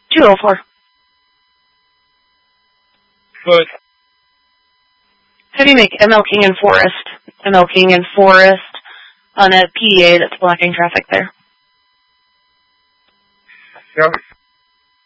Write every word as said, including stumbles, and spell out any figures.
two oh four. Good. How do you make M L King and Forest? M L King and Forest on a P D A that's blocking traffic there. Yep.